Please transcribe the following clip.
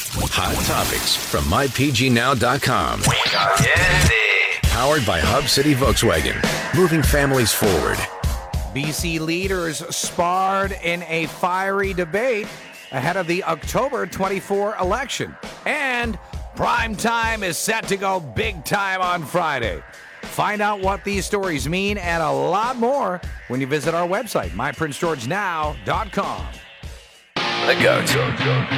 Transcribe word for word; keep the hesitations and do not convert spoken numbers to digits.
Hot topics from my p g now dot com. Caliente. Powered by Hub City Volkswagen. Moving families forward. B C leaders sparred in a fiery debate ahead of the October twenty-fourth election. And prime time is set to go big time on Friday. Find out what these stories mean and a lot more when you visit our website, my prince george now dot com. The go-to.